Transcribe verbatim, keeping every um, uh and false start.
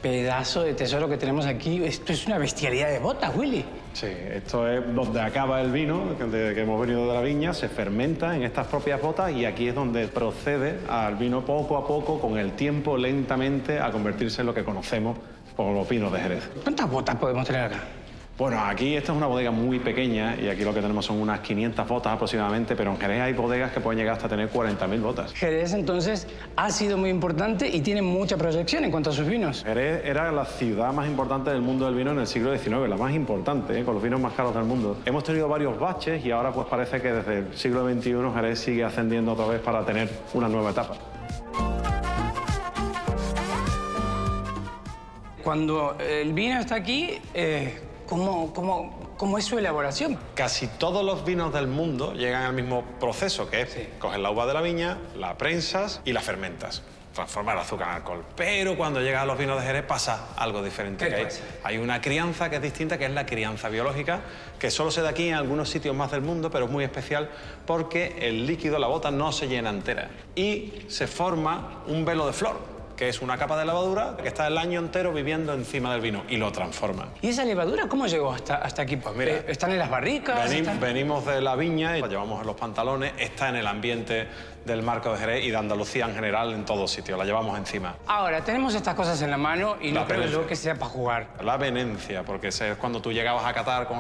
pedazo de tesoro que tenemos aquí. Esto es una bestialidad de botas, Willy. Sí, esto es donde acaba el vino, de que hemos venido de la viña, se fermenta en estas propias botas y aquí es donde procede al vino poco a poco, con el tiempo, lentamente, a convertirse en lo que conocemos como los vinos de Jerez. ¿Cuántas botas podemos tener acá? Bueno, aquí esta es una bodega muy pequeña y aquí lo que tenemos son unas quinientas botas aproximadamente, pero en Jerez hay bodegas que pueden llegar hasta tener cuarenta mil botas. Jerez, entonces, ha sido muy importante y tiene mucha proyección en cuanto a sus vinos. Jerez era la ciudad más importante del mundo del vino en el siglo diecinueve, la más importante, ¿eh? Con los vinos más caros del mundo. Hemos tenido varios baches y ahora pues parece que desde el siglo veintiuno Jerez sigue ascendiendo otra vez para tener una nueva etapa. Cuando el vino está aquí, eh, ¿cómo, cómo, cómo es su elaboración? Casi todos los vinos del mundo llegan al mismo proceso, que es Sí. coger la uva de la viña, la prensas y la fermentas. Transformar el azúcar en alcohol. Pero cuando llegan a los vinos de Jerez pasa algo diferente. ¿Qué Que hay, pasa? hay una crianza que es distinta, que es la crianza biológica, que solo se da aquí en algunos sitios más del mundo, pero es muy especial porque el líquido, la bota, no se llena entera. Y se forma un velo de flor, que es una capa de levadura que está el año entero viviendo encima del vino y lo transforma. ¿Y esa levadura cómo llegó hasta, hasta aquí? Pues mira, Eh, ¿Están en las barricas? Veni- ¿Están- venimos de la viña y la llevamos en los pantalones, está en el ambiente del Marco de Jerez y de Andalucía en general en todos sitios, la llevamos encima. Ahora, tenemos estas cosas en la mano y La no creo penencia. yo que sea para jugar. La venencia, porque ese es cuando tú llegabas a Qatar con